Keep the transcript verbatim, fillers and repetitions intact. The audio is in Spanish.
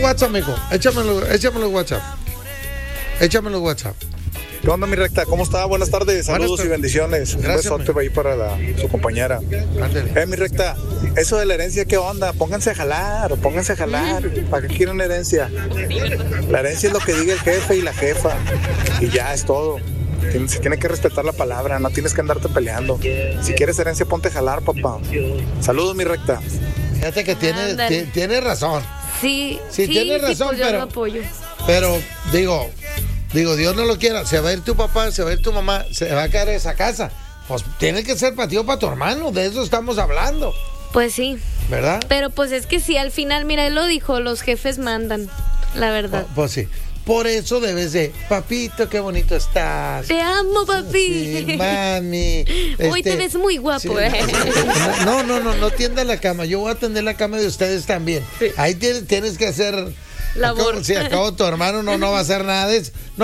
WhatsApp, mijo. Échamelo, échamelo en WhatsApp. Échamelo en WhatsApp. ¿Qué onda, mi recta? ¿Cómo está? Buenas tardes, saludos Buenas tardes. y bendiciones. Un Gracias, besote ahí para la, su compañera. Ándale. Eh, mi recta, eso de la herencia, ¿qué onda? Pónganse a jalar, pónganse a jalar. ¿Para qué quieren herencia? La herencia es lo que diga el jefe y la jefa. Y ya es todo. Tien- Se tiene que respetar la palabra, no tienes que andarte peleando. Si quieres herencia, ponte a jalar, papá. Saludos, mi recta. Fíjate que tiene, Ándale. ti- tiene razón. Sí, Sí, tiene razón, pues yo pero- lo apoyo. Pero, digo, digo, Dios no lo quiera. Se va a ir tu papá, se va a ir tu mamá, se va a caer esa casa. Pues tiene que ser para ti o para tu hermano. De eso estamos hablando, Pues sí, ¿verdad? pero pues es que sí, al final, mira, él lo dijo, los jefes mandan, la verdad. Pues, pues sí. Por eso debes de, papito, qué bonito estás. Te amo, papi. Sí, mami. Hoy Este, te ves muy guapo. sí. ¿eh? No, no, no, no tiendas la cama. Yo voy a atender la cama de ustedes también. Sí. Ahí tienes, tienes que hacer Labor. Acabo, sí, acabo tu hermano no, no va a hacer nada de eso. No,